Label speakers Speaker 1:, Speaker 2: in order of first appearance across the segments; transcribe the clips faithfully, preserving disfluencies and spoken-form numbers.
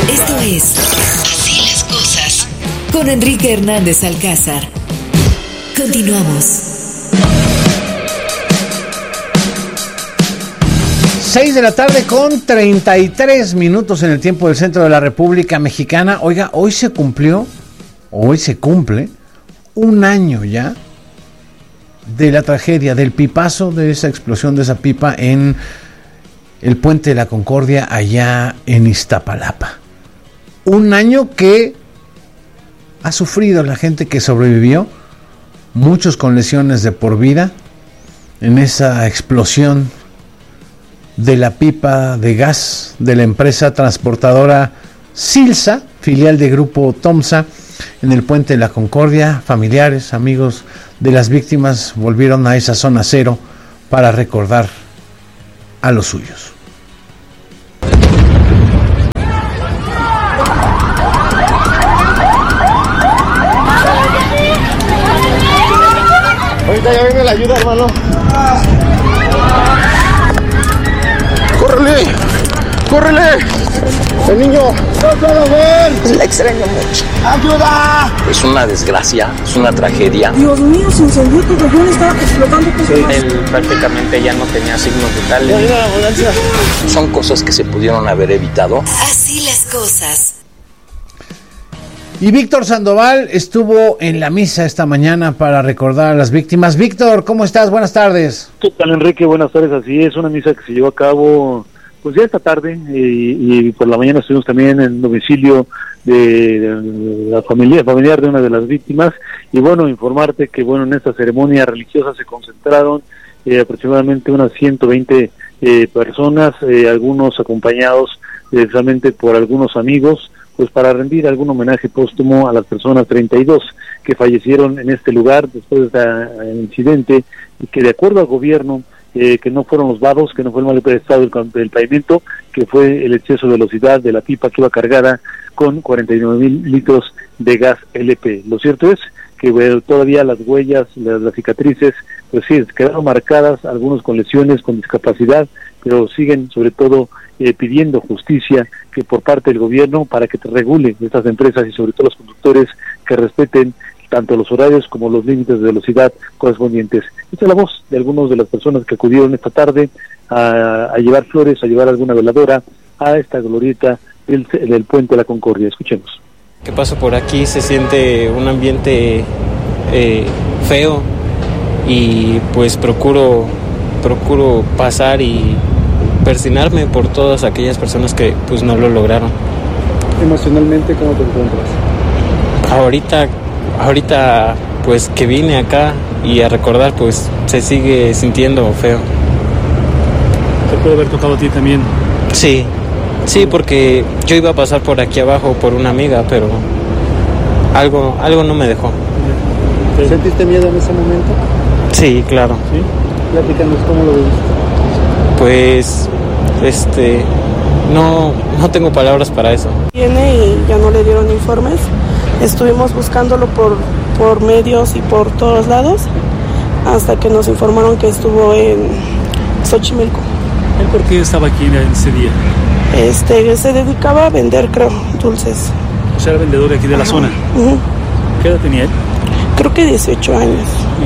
Speaker 1: Esto es Así las Cosas con Enrique Hernández Alcázar. Continuamos.
Speaker 2: seis de la tarde con treinta y tres minutos en el tiempo del centro de la República Mexicana. Oiga, hoy se cumplió, hoy se cumple un año ya de la tragedia, del pipazo, de esa explosión de esa pipa en el Puente de la Concordia allá en Iztapalapa. Un año que ha sufrido la gente que sobrevivió, muchos con lesiones de por vida en esa explosión de la pipa de gas de la empresa transportadora Silsa, filial de Grupo Tomsa, en el Puente de la Concordia. Familiares, amigos de las víctimas volvieron a esa zona cero para recordar a los suyos.
Speaker 3: Ahorita ya viene la ayuda, hermano. ¡Córrele! ¡Córrele! ¡El niño! ¡No puedo ver!
Speaker 4: La extraño mucho.
Speaker 3: ¡Ayuda!
Speaker 5: Es una desgracia, es una tragedia.
Speaker 4: Dios mío, se incendió todo, yo le estaba explotando todo.
Speaker 5: Sí. Él prácticamente ya no tenía signos vitales.
Speaker 3: Ayuda, ambulancia.
Speaker 5: Son cosas que se pudieron haber evitado.
Speaker 1: Así las cosas.
Speaker 2: Y Víctor Sandoval estuvo en la misa esta mañana para recordar a las víctimas. Víctor, ¿cómo estás? Buenas tardes.
Speaker 6: ¿Qué tal, Enrique? Buenas tardes. Así es, una misa que se llevó a cabo pues ya esta tarde y, y por la mañana estuvimos también en el domicilio de, de la familia familiar de una de las víctimas. Y bueno, informarte que bueno en esta ceremonia religiosa se concentraron eh, aproximadamente unas ciento veinte eh, personas, eh, algunos acompañados precisamente por algunos amigos, pues para rendir algún homenaje póstumo a las personas treinta y dos que fallecieron en este lugar después de este incidente, y que de acuerdo al gobierno, eh, que no fueron los vados, que no fue el mal estado del, del pavimento, que fue el exceso de velocidad de la pipa que iba cargada con cuarenta y nueve mil litros de gas L P. Lo cierto es que bueno, todavía las huellas, las, las cicatrices, pues sí, quedaron marcadas, algunos con lesiones, con discapacidad, pero siguen sobre todo eh, pidiendo justicia que por parte del gobierno para que te regule estas empresas y sobre todo los conductores que respeten tanto los horarios como los límites de velocidad correspondientes. Esta es la voz de algunos de las personas que acudieron esta tarde a, a llevar flores, a llevar alguna veladora a esta glorieta del, del Puente de la Concordia. Escuchemos.
Speaker 7: Que paso por aquí se siente un ambiente eh, feo y pues procuro procuro pasar y persignarme por todas aquellas personas que pues no lo lograron.
Speaker 6: Emocionalmente, ¿cómo te encuentras?
Speaker 7: Ahorita, ahorita pues que vine acá y a recordar, pues se sigue sintiendo feo.
Speaker 6: ¿Te puede haber tocado a ti también?
Speaker 7: Sí, sí, porque yo iba a pasar por aquí abajo por una amiga, pero algo, algo no me dejó.
Speaker 6: ¿Sentiste miedo en ese momento?
Speaker 7: Sí, claro.
Speaker 6: ¿Sí? Platícanos, ¿cómo lo viste?
Speaker 7: Pues, este, no, no tengo palabras para eso.
Speaker 8: Viene y ya no le dieron informes. Estuvimos buscándolo por, por medios y por todos lados hasta que nos informaron que estuvo en Xochimilco.
Speaker 6: ¿Él por qué estaba aquí en ese día?
Speaker 8: Este, se dedicaba a vender, creo, dulces.
Speaker 6: O sea, era vendedor de aquí de la
Speaker 8: Ajá.
Speaker 6: zona.
Speaker 8: Uh-huh.
Speaker 6: ¿Qué edad tenía él?
Speaker 8: Creo que dieciocho años.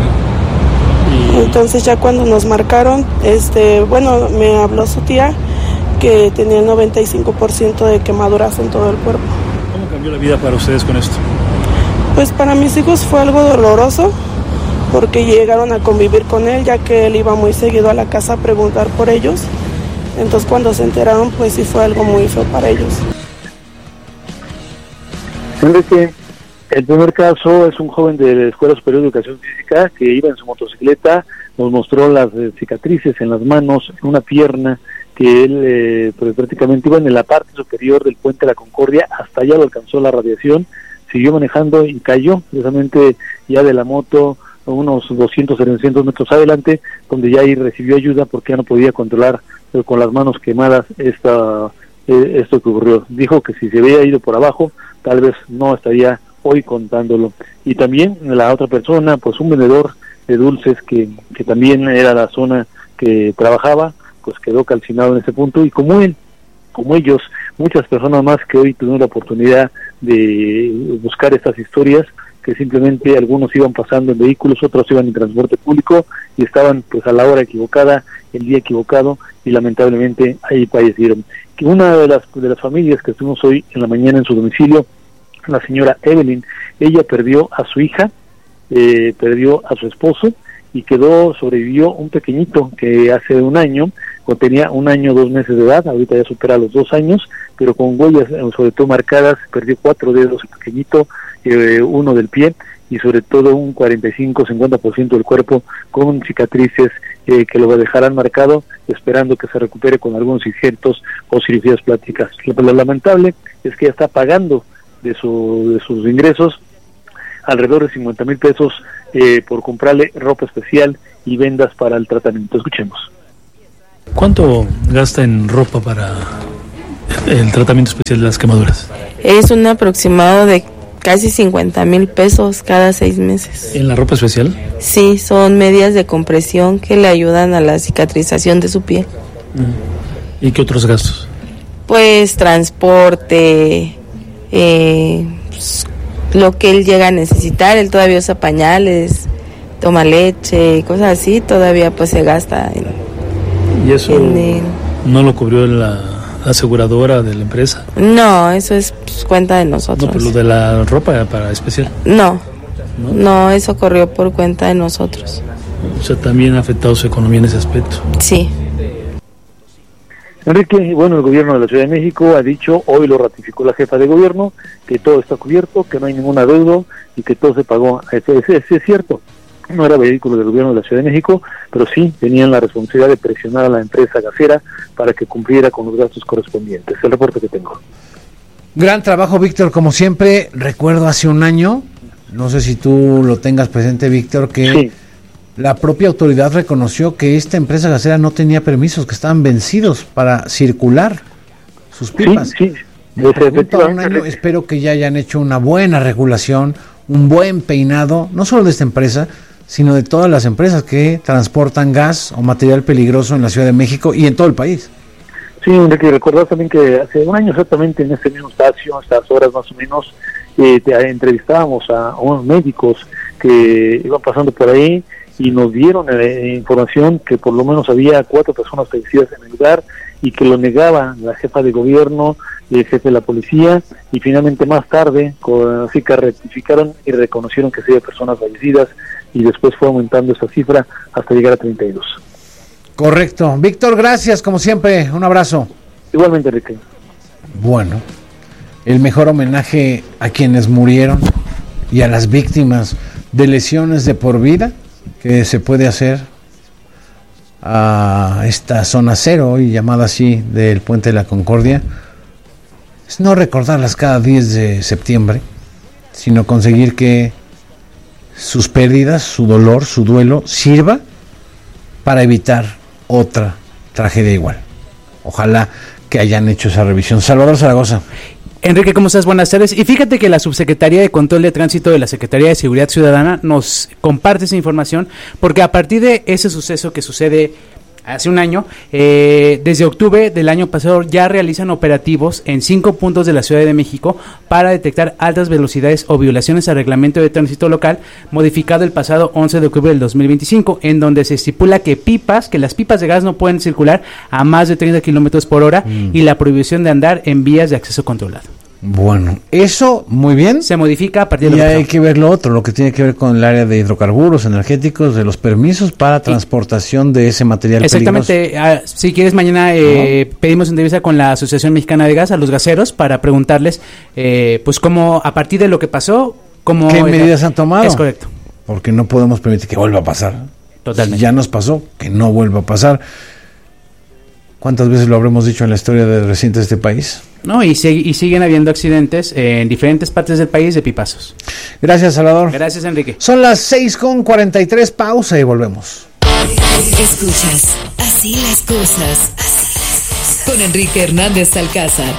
Speaker 6: Y...
Speaker 8: Entonces ya cuando nos marcaron, este, bueno, me habló su tía que tenía el noventa y cinco por ciento de quemaduras en todo el cuerpo.
Speaker 6: ¿Cómo cambió la vida para ustedes con esto?
Speaker 8: Pues para mis hijos fue algo doloroso porque llegaron a convivir con él, ya que él iba muy seguido a la casa a preguntar por ellos. Entonces cuando se enteraron, pues sí fue algo muy feo para ellos.
Speaker 6: Enrique, el primer caso es un joven de la Escuela Superior de Educación Física que iba en su motocicleta, nos mostró las eh, cicatrices en las manos, en una pierna, que él eh, pues prácticamente iba en la parte superior del Puente de la Concordia, hasta allá lo alcanzó la radiación, siguió manejando y cayó precisamente ya de la moto unos doscientos, trescientos metros adelante, donde ya ahí recibió ayuda porque ya no podía controlar eh, con las manos quemadas esta, eh, esto que ocurrió. Dijo que si se había ido por abajo, tal vez no estaría hoy contándolo. Y también la otra persona, pues un vendedor de dulces que, que también era la zona que trabajaba, pues quedó calcinado en ese punto, y como él, como ellos, muchas personas más que hoy tuvieron la oportunidad de buscar estas historias, que simplemente algunos iban pasando en vehículos, otros iban en transporte público y estaban pues a la hora equivocada, el día equivocado, y lamentablemente ahí fallecieron. Que una de las de las familias que estuvimos hoy en la mañana en su domicilio, la señora Evelyn, ella perdió a su hija, eh, perdió a su esposo, y quedó, sobrevivió un pequeñito que hace un año, o tenía un año, dos meses de edad, ahorita ya supera los dos años, pero con huellas sobre todo marcadas, perdió cuatro dedos el pequeñito, eh, uno del pie, y sobre todo un cuarenta y cinco a cincuenta por ciento del cuerpo con cicatrices eh, que lo dejarán marcado, esperando que se recupere con algunos injertos o cirugías plásticas. Lo, lo lamentable es que ya está pagando de, su, de sus ingresos alrededor de cincuenta mil pesos eh, por comprarle ropa especial y vendas para el tratamiento. Escuchemos.
Speaker 9: ¿Cuánto gasta en ropa para el tratamiento especial de las quemaduras?
Speaker 8: Es un aproximado de casi cincuenta mil pesos cada seis meses.
Speaker 9: ¿En la ropa especial?
Speaker 8: Sí, son medias de compresión que le ayudan a la cicatrización de su piel.
Speaker 9: ¿Y qué otros gastos?
Speaker 8: Pues transporte, eh, pues, lo que él llega a necesitar. Él todavía usa pañales, toma leche, cosas así, todavía pues se gasta en,
Speaker 9: ¿y eso
Speaker 8: en el...
Speaker 9: no lo cubrió la aseguradora de la empresa?
Speaker 8: No, eso es pues, cuenta de nosotros.
Speaker 9: No, pero lo de la ropa para especial.
Speaker 8: No,
Speaker 9: no,
Speaker 8: no, eso corrió por cuenta de nosotros.
Speaker 9: O sea, también ha afectado su economía en ese aspecto.
Speaker 8: Sí.
Speaker 6: Enrique, bueno, el gobierno de la Ciudad de México ha dicho, hoy lo ratificó la jefa de gobierno, que todo está cubierto, que no hay ningún adeudo y que todo se pagó. Ese, ese, ese es cierto, no era vehículo del gobierno de la Ciudad de México, pero sí tenían la responsabilidad de presionar a la empresa gasera para que cumpliera con los gastos correspondientes. El reporte que tengo.
Speaker 2: Gran trabajo, Víctor, como siempre. Recuerdo hace un año, no sé si tú lo tengas presente, Víctor, que... Sí. La propia autoridad reconoció que esta empresa gasera no tenía permisos, que estaban vencidos para circular sus pipas.
Speaker 6: Sí, sí.
Speaker 2: Me pregunto, a un año, espero que ya hayan hecho una buena regulación, un buen peinado, no solo de esta empresa, sino de todas las empresas que transportan gas o material peligroso en la Ciudad de México y en todo el país.
Speaker 6: Sí, Enrique, recordar también que hace un año exactamente en este mismo espacio, a estas horas más o menos, eh, te, entrevistábamos a, a unos médicos que iban pasando por ahí y nos dieron eh, información que por lo menos había cuatro personas fallecidas en el lugar y que lo negaba la jefa de gobierno y el jefe de la policía, y finalmente más tarde con, así que rectificaron y reconocieron que sí había personas fallecidas, y después fue aumentando esa cifra hasta llegar a treinta y dos.
Speaker 2: Correcto. Víctor, gracias como siempre, un abrazo.
Speaker 6: Igualmente, Enrique.
Speaker 2: Bueno, el mejor homenaje a quienes murieron y a las víctimas de lesiones de por vida que se puede hacer a esta zona cero, hoy llamada así, del Puente de la Concordia, es no recordarlas cada diez de septiembre, sino conseguir que sus pérdidas, su dolor, su duelo sirva para evitar otra tragedia igual. Ojalá que hayan hecho esa revisión. Salvador Zaragoza.
Speaker 10: Enrique, ¿cómo estás? Buenas tardes. Y fíjate que la Subsecretaría de Control de Tránsito de la Secretaría de Seguridad Ciudadana nos comparte esa información, porque a partir de ese suceso que sucede hace un año, eh, desde octubre del año pasado ya realizan operativos en cinco puntos de la Ciudad de México para detectar altas velocidades o violaciones al reglamento de tránsito local, modificado el pasado once de octubre del dos mil veinticinco, en donde se estipula que pipas, que las pipas de gas no pueden circular a más de treinta kilómetros por hora mm. y la prohibición de andar en vías de acceso controlado.
Speaker 2: Bueno, eso muy bien.
Speaker 10: Se modifica a partir de
Speaker 2: y
Speaker 10: lo que
Speaker 2: hay que ver lo otro, lo que tiene que ver con el área de hidrocarburos energéticos, de los permisos para transportación de ese material
Speaker 10: Exactamente.
Speaker 2: peligroso.
Speaker 10: Uh, si quieres, mañana eh, ¿no? pedimos entrevista con la Asociación Mexicana de Gas, a los gaseros, para preguntarles, eh, pues cómo, a partir de lo que pasó, cómo...
Speaker 2: ¿Qué medidas han tomado?
Speaker 10: Es correcto.
Speaker 2: Porque no podemos permitir que vuelva a pasar.
Speaker 10: Totalmente.
Speaker 2: Si ya nos pasó, que no vuelva a pasar. ¿Cuántas veces lo habremos dicho en la historia de reciente de este país?
Speaker 10: No, y, sig- y siguen habiendo accidentes en diferentes partes del país de pipazos.
Speaker 2: Gracias, Salvador.
Speaker 10: Gracias, Enrique.
Speaker 2: Son las seis con cuarenta y tres, pausa y volvemos.
Speaker 1: Escuchas Así las cosas, con Enrique Hernández Alcázar.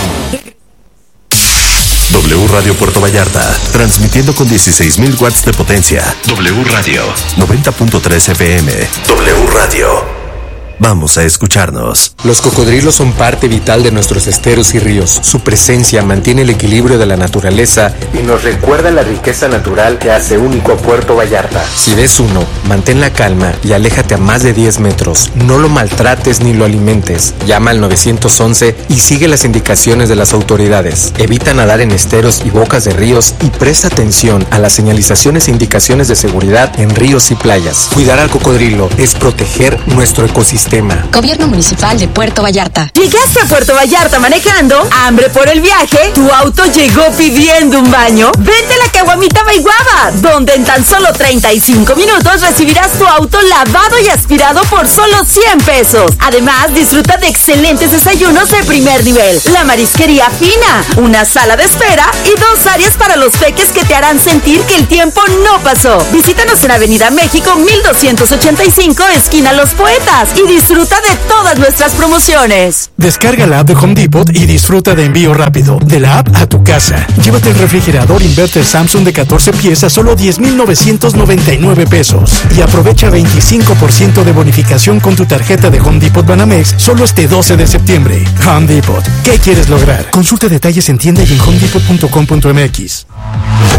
Speaker 11: W Radio Puerto Vallarta, transmitiendo con dieciséis mil watts de potencia. W Radio, noventa punto tres F M. W Radio. Vamos a escucharnos.
Speaker 12: Los cocodrilos son parte vital de nuestros esteros y ríos. Su presencia mantiene el equilibrio de la naturaleza y nos recuerda la riqueza natural que hace único a Puerto Vallarta. Si ves uno, mantén la calma y aléjate a más de diez metros. No lo maltrates ni lo alimentes. Llama al nueve once y sigue las indicaciones de las autoridades. Evita nadar en esteros y bocas de ríos y presta atención a las señalizaciones e indicaciones de seguridad en ríos y playas. Cuidar al cocodrilo es proteger nuestro ecosistema.
Speaker 13: Gobierno Municipal de Puerto Vallarta. ¿Llegaste a Puerto Vallarta manejando? ¿Hambre por el viaje? ¿Tu auto llegó pidiendo un baño? Vente a la Caguamita Baiguaba, donde en tan solo treinta y cinco minutos recibirás tu auto lavado y aspirado por solo cien pesos. Además, disfruta de excelentes desayunos de primer nivel, la marisquería fina, una sala de espera y dos áreas para los peques que te harán sentir que el tiempo no pasó. Visítanos en Avenida México mil doscientos ochenta y cinco, esquina Los Poetas, y disfruta de todas nuestras promociones.
Speaker 14: Descarga la app de Home Depot y disfruta de envío rápido, de la app a tu casa. Llévate el refrigerador inverter Samsung de catorce piezas, solo diez mil novecientos noventa y nueve pesos. Y aprovecha veinticinco por ciento de bonificación con tu tarjeta de Home Depot Banamex solo este doce de septiembre. Home Depot, ¿qué quieres lograr? Consulta detalles en tienda y en home depot punto com punto m x.